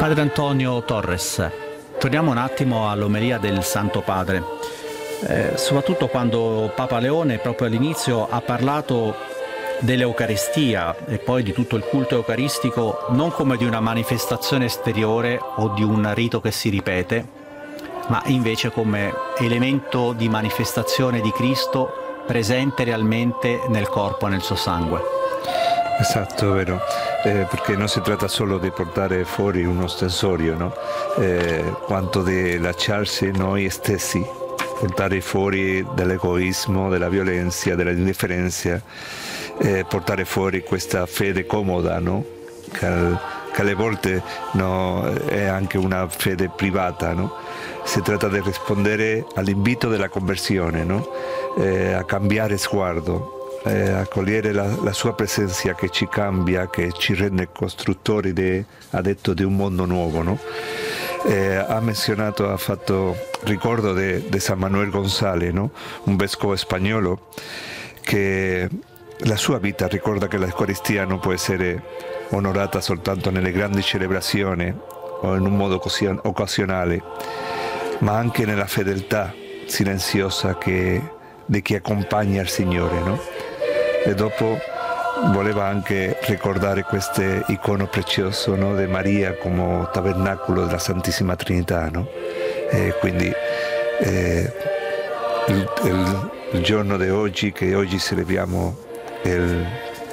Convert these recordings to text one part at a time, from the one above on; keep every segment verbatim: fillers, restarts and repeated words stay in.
Padre Antonio Torres, torniamo un attimo all'omelia del Santo Padre, eh, soprattutto quando Papa Leone proprio all'inizio ha parlato dell'Eucaristia e poi di tutto il culto eucaristico non come di una manifestazione esteriore o di un rito che si ripete, ma invece come elemento di manifestazione di Cristo presente realmente nel corpo e nel suo sangue. Esatto, vero, eh, perché non si tratta solo di portare fuori uno stensorio, no? eh, quanto di lasciarsi noi stessi, portare fuori dall'egoismo, della violenza, dell'indifferenza, eh, portare fuori questa fede comoda, no? che, al, che alle volte no, è anche una fede privata. No? Si tratta di rispondere all'invito della conversione, no? eh, a cambiare sguardo. Eh, accogliere la, la sua presenza che ci cambia, che ci rende costruttori, de, ha detto, di un mondo nuovo. No? Eh, ha menzionato, ha fatto ricordo di San Manuel González, no? un vescovo spagnolo, che la sua vita ricorda che l'Eucaristia non può essere onorata soltanto nelle grandi celebrazioni o in un modo occasionale, ma anche nella fedeltà silenziosa che, di chi accompagna il Signore. No? E dopo voleva anche ricordare questo icono prezioso, no, di Maria come tabernacolo della Santissima Trinità. No? E quindi eh, il, il, il giorno di oggi, che oggi celebriamo il,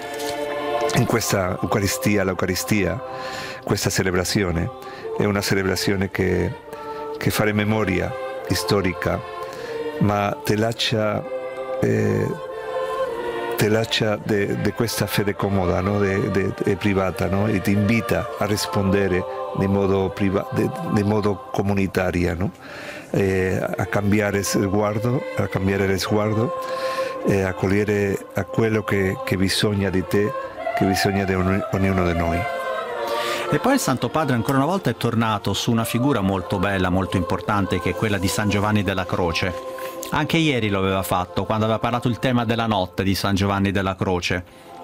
in questa Eucaristia, l'Eucaristia, questa celebrazione, è una celebrazione che, che fa memoria storica, ma ti lascia... Eh, te lascia di questa fede comoda, no? de, de, de privata, no? e ti invita a rispondere in modo, modo comunitario, no? eh, a cambiare sguardo, a cambiare il sguardo e a cogliere a quello che, che bisogna di te, che bisogna di ognuno di noi. E poi il Santo Padre ancora una volta è tornato su una figura molto bella, molto importante, che è quella di San Giovanni della Croce. Anche ieri lo aveva fatto, quando aveva parlato il tema della notte di San Giovanni della Croce.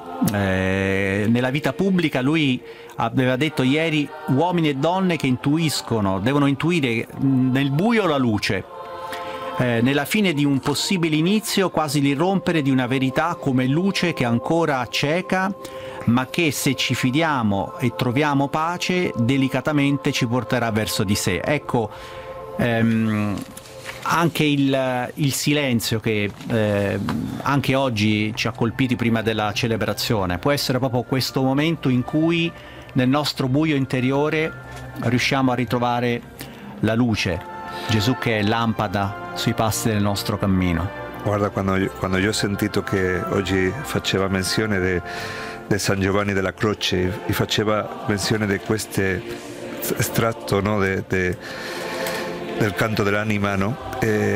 Eh, nella vita pubblica lui aveva detto ieri: uomini e donne che intuiscono, devono intuire nel buio la luce, eh, nella fine di un possibile inizio quasi l'irrompere di una verità come luce che ancora cieca, ma che se ci fidiamo e troviamo pace delicatamente ci porterà verso di sé. Ecco, ehm, anche il, il silenzio che eh, anche oggi ci ha colpiti prima della celebrazione può essere proprio questo momento in cui nel nostro buio interiore riusciamo a ritrovare la luce, Gesù che è lampada sui passi del nostro cammino. Guarda, quando, quando io ho sentito che oggi faceva menzione di San Giovanni della Croce, e faceva menzione di questo estratto, no, de, de, del canto dell'anima, no? E